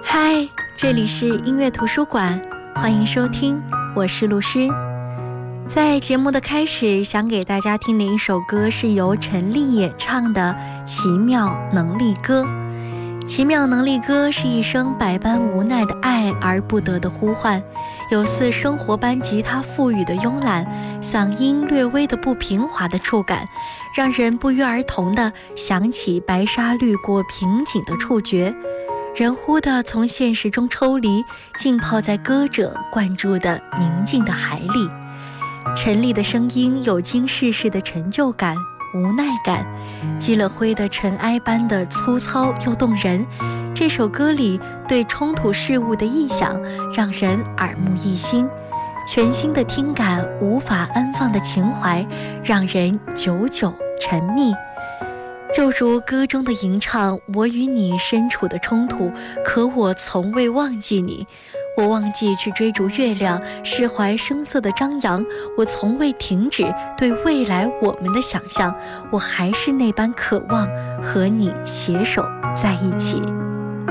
嗨，这里是音乐图书馆，欢迎收听，我是露诗。在节目的开始，想给大家听的一首歌是由陈粒演唱的《奇妙能力歌》。奇妙能力歌是一声百般无奈的爱而不得的呼唤，有似生活般吉他赋予的慵懒，嗓音略微的不平滑的触感，让人不约而同地想起白沙滤过瓶颈的触觉，人忽地从现实中抽离，浸泡在歌者灌注的宁静的海里。陈粒的声音有经世事的陈旧感、无奈感，积了灰的尘埃般的粗糙又动人。这首歌里对冲突事物的臆想让人耳目一新，全新的听感，无法安放的情怀让人久久沉迷。就如歌中的吟唱，我与你身处的冲突，可我从未忘记你。我忘记去追逐月亮，释怀声色的张扬，我从未停止对未来我们的想象，我还是那般渴望和你携手在一起。